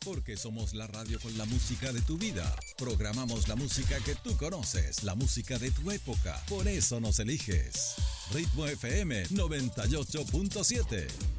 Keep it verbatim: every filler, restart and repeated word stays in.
Porque somos la radio con la música de tu vida. Programamos la música que tú conoces, la música de tu época. Por eso nos eliges. Ritmo F M noventa y ocho punto siete.